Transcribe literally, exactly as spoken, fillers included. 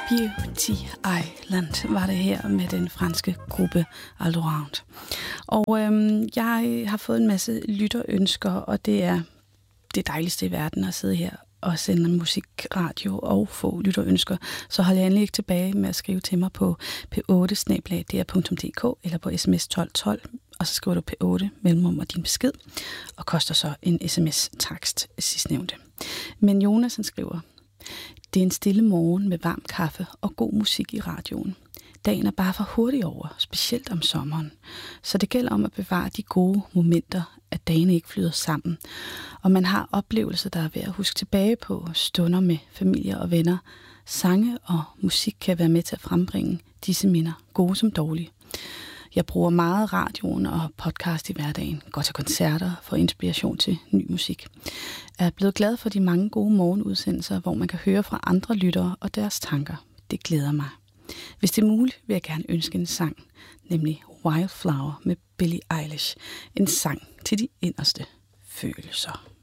Beauty Island var det her med den franske gruppe Aldourand. Og øhm, jeg har fået en masse lytterønsker, og det er det dejligste i verden at sidde her og sende musikradio og få lytterønsker. Så hold jeg endelig ikke tilbage med at skrive til mig på p otte snabel-a d r punktum d k eller på sms tolv tolv, og så skriver du p otte mellemrum og din besked, og koster så en sms-takst sidstnævnte. Men Jonas han skriver: Det er en stille morgen med varm kaffe og god musik i radioen. Dagen er bare for hurtig over, specielt om sommeren. Så det gælder om at bevare de gode momenter, at dagene ikke flyder sammen. Og man har oplevelser, der er værd at huske tilbage på, stunder med familie og venner. Sange og musik kan være med til at frembringe disse minder, gode som dårlige. Jeg bruger meget radioen og podcast i hverdagen, går til koncerter for inspiration til ny musik. Jeg er blevet glad for de mange gode morgenudsendelser, hvor man kan høre fra andre lyttere og deres tanker. Det glæder mig. Hvis det er muligt, vil jeg gerne ønske en sang, nemlig Wildflower med Billie Eilish. En sang til de inderste følelser.